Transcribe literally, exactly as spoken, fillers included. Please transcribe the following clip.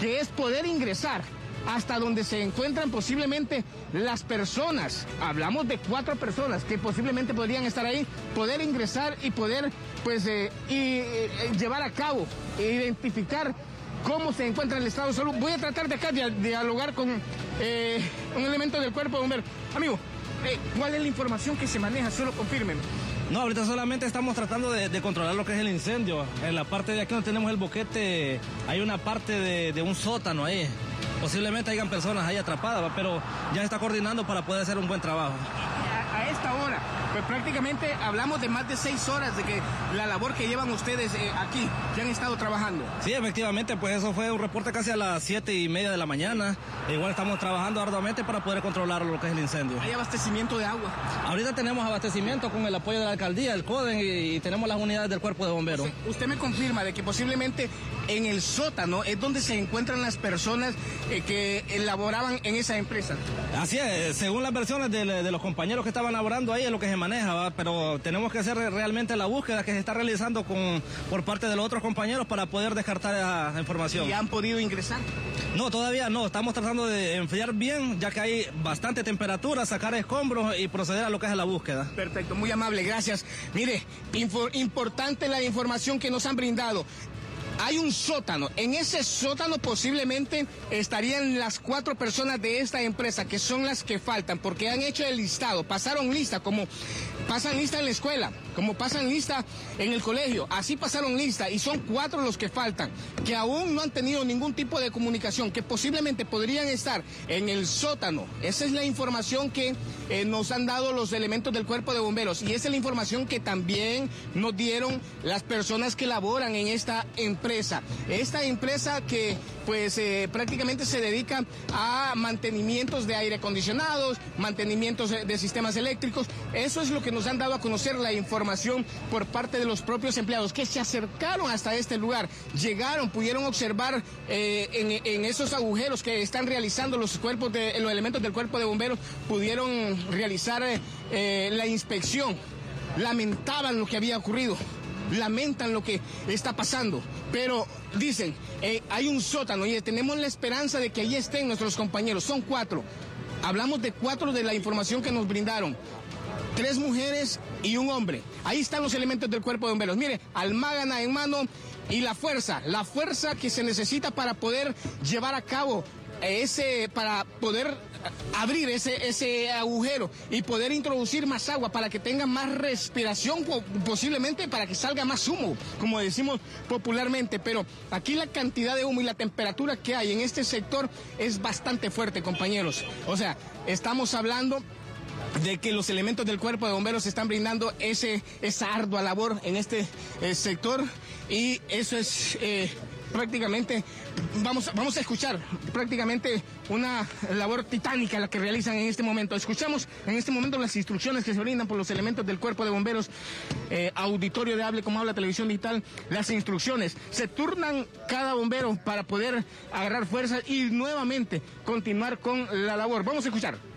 que es poder ingresar hasta donde se encuentran posiblemente las personas. Hablamos de cuatro personas que posiblemente podrían estar ahí, poder ingresar y poder pues eh, y, eh, llevar a cabo e identificar cómo se encuentra el estado de salud. Voy a tratar de acá de, de dialogar con eh, un elemento del cuerpo de bomberos. Amigo, eh, ¿cuál es la información que se maneja? Solo confirmen. No, ahorita solamente estamos tratando de, de controlar lo que es el incendio. En la parte de aquí donde tenemos el boquete, hay una parte de, de un sótano ahí. Posiblemente hayan personas ahí atrapadas, pero ya se está coordinando para poder hacer un buen trabajo. A, a esta hora, pues prácticamente hablamos de más de seis horas de que la labor que llevan ustedes eh, aquí, que han estado trabajando. Sí, efectivamente, pues eso fue un reporte casi a las siete y media de la mañana. Igual estamos trabajando arduamente para poder controlar lo que es el incendio. ¿Hay abastecimiento de agua? Ahorita tenemos abastecimiento con el apoyo de la alcaldía, el CODEN y, y tenemos las unidades del cuerpo de bomberos. Usted, usted me confirma de que posiblemente en el sótano es donde se encuentran las personas eh, que elaboraban en esa empresa. Así es, según las versiones de, de los compañeros que estaban laborando ahí es lo que se maneja, ¿va? Pero tenemos que hacer realmente la búsqueda que se está realizando con, por parte de los otros compañeros para poder descartar esa información. ¿Y han podido ingresar? No, todavía no, estamos tratando de enfriar bien, ya que hay bastante temperatura, sacar escombros y proceder a lo que es la búsqueda. Perfecto, muy amable, gracias. Mire, info, importante la información que nos han brindado. Hay un sótano, en ese sótano posiblemente estarían las cuatro personas de esta empresa, que son las que faltan, porque han hecho el listado, pasaron lista, como pasan lista en la escuela, como pasan lista en el colegio, así pasaron lista, y son cuatro los que faltan, que aún no han tenido ningún tipo de comunicación, que posiblemente podrían estar en el sótano. Esa es la información que eh, nos han dado los elementos del cuerpo de bomberos, y esa es la información que también nos dieron las personas que laboran en esta empresa. Esta empresa que pues eh, prácticamente se dedica a mantenimientos de aire acondicionados, mantenimientos de, de sistemas eléctricos. Eso es lo que nos han dado a conocer la información por parte de los propios empleados que se acercaron hasta este lugar, llegaron, pudieron observar eh, en, en esos agujeros que están realizando los cuerpos de los elementos del cuerpo de bomberos, pudieron realizar eh, eh, la inspección, lamentaban lo que había ocurrido. Lamentan lo que está pasando, pero dicen, eh, hay un sótano y tenemos la esperanza de que allí estén nuestros compañeros. Son cuatro. Hablamos de cuatro de la información que nos brindaron. Tres mujeres y un hombre. Ahí están los elementos del cuerpo de bomberos. Mire, almágana en mano y la fuerza, la fuerza que se necesita para poder llevar a cabo ese, para poder abrir ese, ese agujero y poder introducir más agua para que tenga más respiración, posiblemente para que salga más humo, como decimos popularmente. Pero aquí la cantidad de humo y la temperatura que hay en este sector es bastante fuerte, compañeros. O sea, estamos hablando de que los elementos del cuerpo de bomberos están brindando ese, esa ardua labor en este eh, sector, y eso es eh, prácticamente, vamos, vamos a escuchar prácticamente una labor titánica la que realizan en este momento. Escuchamos en este momento las instrucciones que se brindan por los elementos del cuerpo de bomberos, eh, auditorio de Hable como Habla Televisión Digital. Las instrucciones se turnan cada bombero para poder agarrar fuerza y nuevamente continuar con la labor. Vamos a escuchar.